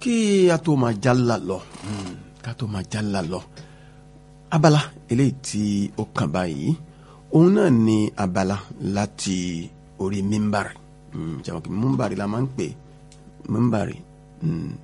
kí a tó máa jálà lọ abala eléyìí tí ó kàn báyìí òun náà ni abala láti orí mímbàrì jàmọ́ kí mímbàrì la máa ń pè mímbàrì